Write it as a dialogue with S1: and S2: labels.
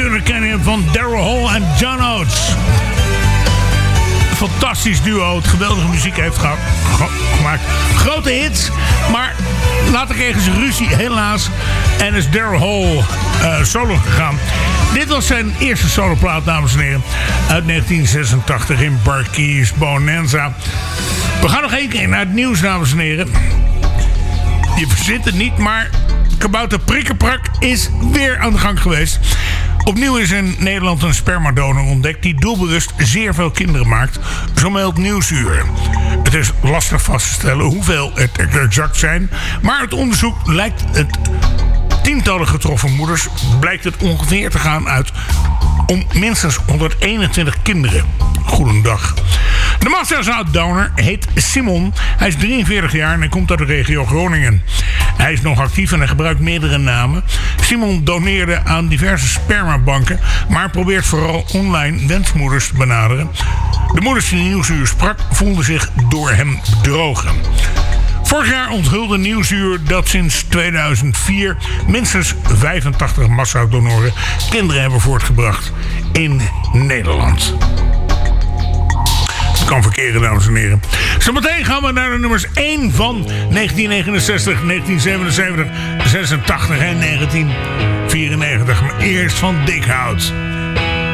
S1: Natuurlijk ken je hem van Daryl Hall en John Oates. Fantastisch duo, het geweldige muziek heeft gemaakt. Grote hits, maar later kregen ze ruzie helaas. En is Daryl Hall solo gegaan. Dit was zijn eerste soloplaat, dames en heren. Uit 1986 in Barkeys Bonanza. We gaan nog één keer naar het nieuws, dames en heren. Je verzint het niet, maar kabouter Prikkenprak is weer aan de gang geweest. Opnieuw is in Nederland een spermadonor ontdekt die doelbewust zeer veel kinderen maakt. Zo meldt Nieuwsuur. Het is lastig vast te stellen hoeveel het exact zijn. Maar het onderzoek lijkt het tientallen getroffen moeders blijkt het ongeveer te gaan uit om minstens 121 kinderen. Goedendag. De massazaadonor heet Simon. Hij is 43 jaar en hij komt uit de regio Groningen. Hij is nog actief en hij gebruikt meerdere namen. Simon doneerde aan diverse spermabanken, maar probeert vooral online wensmoeders te benaderen. De moeders die Nieuwsuur sprak voelden zich door hem bedrogen. Vorig jaar onthulde Nieuwsuur dat sinds 2004 minstens 85 massadonoren kinderen hebben voortgebracht in Nederland. Het kan verkeren, dames en heren. Zometeen gaan we naar de nummers 1 van 1969, 1977, 86 en 1994. Maar eerst van Dikhout.